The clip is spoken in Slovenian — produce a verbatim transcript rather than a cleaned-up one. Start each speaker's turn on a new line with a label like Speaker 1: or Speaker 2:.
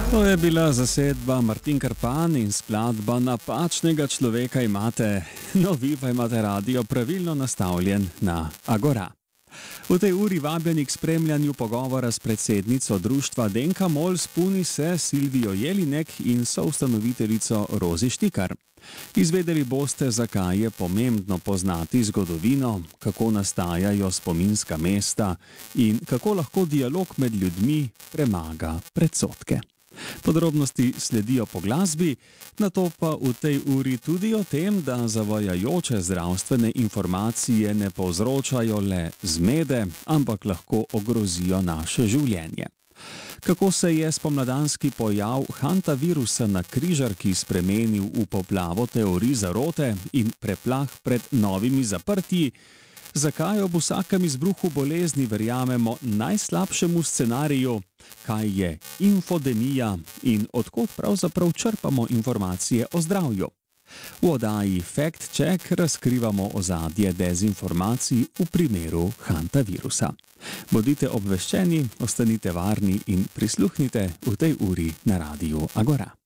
Speaker 1: To je bila zasedba Martin Krpan in skladba Napačnega človeka imate. No, vi pa imate radio pravilno nastavljen na Agora. V tej uri vabljeni k spremljanju pogovora s predsednico društva Denka Mol Spuni se Silvijo Jelinek in soustanoviteljico Rozi Štikar. Izvedeli boste, zakaj je pomembno poznati zgodovino, kako nastajajo spominska mesta in kako lahko dialog med ljudmi premaga predsodke. Podrobnosti sledijo po glasbi, nato pa v tej uri tudi o tem, da zavajajoče zdravstvene informacije ne povzročajo le zmede, ampak lahko ogrozijo naše življenje. Kako se je spomladanski pojav hantavirusa na križarki spremenil v poplavo teorij zarote in preplah pred novimi zaprtji, zakaj ob vsakem izbruhu bolezni verjamemo najslabšemu scenariju, kaj je infodemija in od kod pravzaprav črpamo informacije o zdravju. V oddaji Fact Check razkrivamo ozadje dezinformacij v primeru hantavirusa. Bodite obveščeni, ostanite varni in prisluhnite v tej uri na Radiu Agora.